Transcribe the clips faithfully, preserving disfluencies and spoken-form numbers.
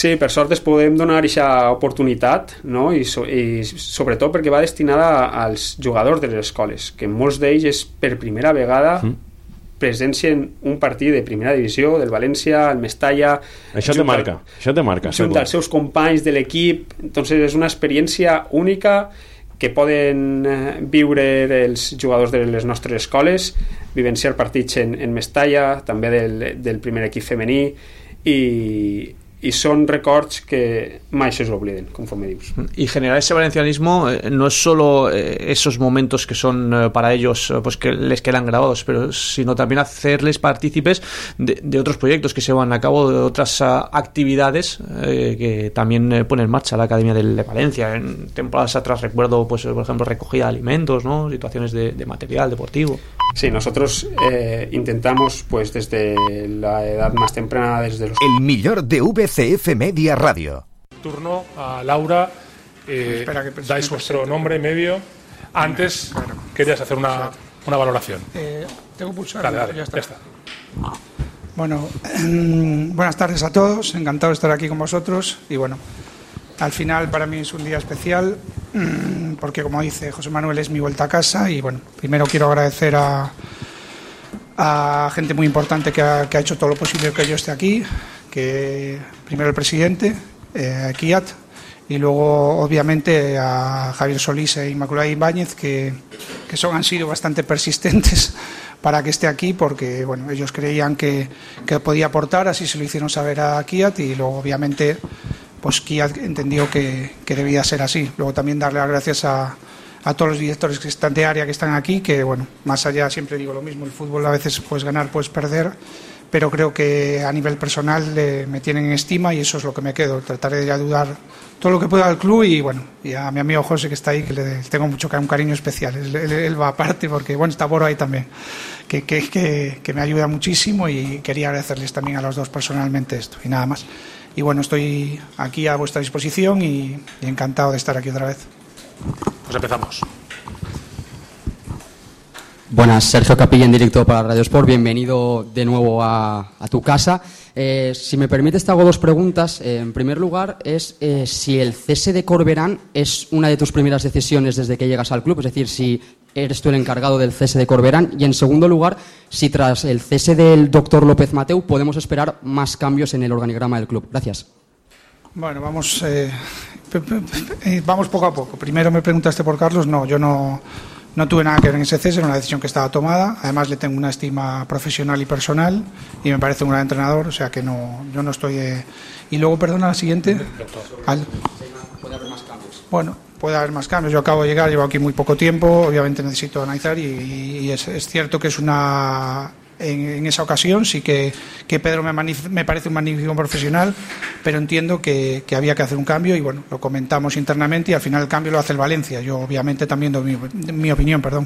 Sí, per sort es podem donar aquesta oportunitat, no? I, so, i sobretot perquè va destinada als jugadors de les escoles, que molts d'ells és per primera vegada mm. presencien un partit de primera divisió del València, el Mestalla, això te marca, això te marca junt als seus companys de l'equip. Entonces és una experiència única que poden viure els jugadors de les nostres escoles, vivenciar partits en, en Mestalla, també del, del primer equip femení, i y son records que más se olviden, conforme dios. Y generar ese valencianismo eh, no es solo eh, esos momentos que son eh, para ellos eh, pues que les quedan grabados, pero sino también hacerles partícipes de, de otros proyectos que se van a cabo, de otras uh, actividades eh, que también eh, pone en marcha la Academia de, de Valencia. En temporadas atrás recuerdo, pues por ejemplo, recogida de alimentos, ¿no? Situaciones de, de material deportivo. Sí, nosotros eh, intentamos, pues desde la edad más temprana, desde los... El millor de V C F Media Radio. Turno a Laura. Eh, Espera, que dais vuestro nombre, medio. Antes, claro. Querías hacer una, una valoración. Eh, tengo pulsar. Dale, dale, ya está. Ya está. Bueno, eh, buenas tardes a todos. Encantado de estar aquí con vosotros. Y bueno, al final para mí es un día especial porque, como dice José Manuel, es mi vuelta a casa. Y bueno, primero quiero agradecer a, a gente muy importante que ha, que ha hecho todo lo posible que yo esté aquí. Que primero el presidente, eh, Kiat, y luego obviamente a Javier Solís e Inmaculada Ibáñez, que, que son, han sido bastante persistentes para que esté aquí, porque bueno, ellos creían que, que podía aportar, así se lo hicieron saber a Kiat, y luego obviamente pues Kiat entendió que, que debía ser así. Luego también darle las gracias a, a todos los directores que están de área que están aquí, que bueno, más allá siempre digo lo mismo, el fútbol a veces puedes ganar, puedes perder, pero creo que a nivel personal eh, me tienen en estima y eso es lo que me quedo, trataré de ayudar todo lo que pueda al club. Y bueno, y a mi amigo José, que está ahí, que le tengo mucho un cariño especial, él, él, él va aparte porque bueno, está Boro ahí también, que, que, que, que me ayuda muchísimo, y quería agradecerles también a los dos personalmente esto, y nada más. Y bueno, estoy aquí a vuestra disposición y, y encantado de estar aquí otra vez. Pues empezamos. Buenas, Sergio Capilla en directo para Radio Sport. Bienvenido de nuevo a, a tu casa. Eh, si me permites, te hago dos preguntas. Eh, en primer lugar, es eh, si el cese de Corberán es una de tus primeras decisiones desde que llegas al club, es decir, si eres tú el encargado del cese de Corberán. Y en segundo lugar, si tras el cese del doctor López Mateu podemos esperar más cambios en el organigrama del club. Gracias. Bueno, vamos, eh, vamos poco a poco. Primero me preguntaste por Carlos. No, yo no... No tuve nada que ver en ese cese, era una decisión que estaba tomada. Además, le tengo una estima profesional y personal y me parece un gran entrenador, o sea que no, yo no estoy... Eh... Y luego, perdona, la siguiente. Al... ¿Puede haber más cambios? Bueno, puede haber más cambios. Yo acabo de llegar, llevo aquí muy poco tiempo, obviamente necesito analizar y, y es, es cierto que es una... En, en esa ocasión sí que, que Pedro me, manif- me parece un magnífico profesional, pero entiendo que, que había que hacer un cambio y bueno, lo comentamos internamente y al final el cambio lo hace el Valencia. Yo obviamente también doy mi, mi opinión, perdón.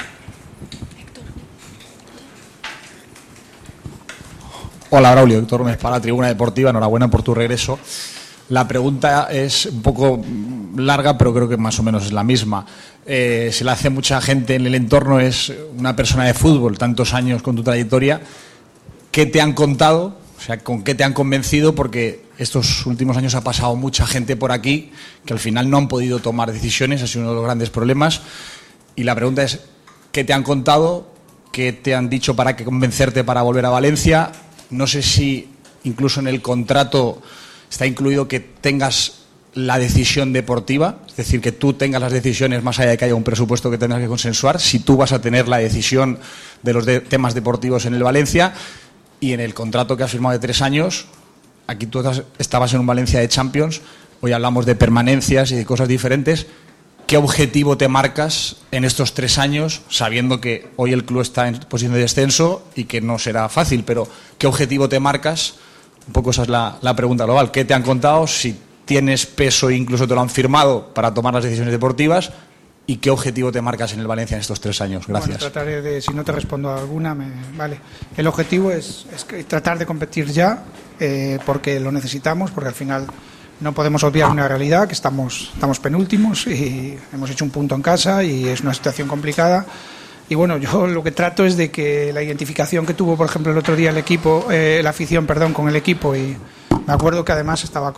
Hola, Braulio, Héctor Gómez para Tribuna Deportiva, enhorabuena por tu regreso. La pregunta es un poco larga, pero creo que más o menos es la misma. Eh, se la hace mucha gente en el entorno, es una persona de fútbol, tantos años con tu trayectoria. ¿Qué te han contado? O sea, ¿con qué te han convencido? Porque estos últimos años ha pasado mucha gente por aquí que al final no han podido tomar decisiones, ha sido uno de los grandes problemas. Y la pregunta es, ¿qué te han contado? ¿Qué te han dicho para que convencerte para volver a Valencia? No sé si incluso en el contrato está incluido que tengas la decisión deportiva, es decir, que tú tengas las decisiones más allá de que haya un presupuesto que tengas que consensuar, si tú vas a tener la decisión de los de- temas deportivos en el Valencia. Y en el contrato que has firmado de tres años, aquí tú estás- estabas en un Valencia de Champions, hoy hablamos de permanencias y de cosas diferentes. ¿Qué objetivo te marcas en estos tres años, sabiendo que hoy el club está en posición de descenso y que no será fácil, pero qué objetivo te marcas? Un poco esa es la, la pregunta global. ¿Qué te han contado? Si tienes peso e incluso te lo han firmado para tomar las decisiones deportivas. ¿Y qué objetivo te marcas en el Valencia en estos tres años? Gracias. Bueno, trataré de, si no te respondo a alguna, me, vale. El objetivo es, es que tratar de competir ya, eh, porque lo necesitamos, porque al final no podemos obviar una realidad, que estamos, estamos penúltimos y hemos hecho un punto en casa y es una situación complicada. Y bueno, yo lo que trato es de que la identificación que tuvo, por ejemplo, el otro día el equipo, eh, la afición, perdón, con el equipo, y me acuerdo que además estaba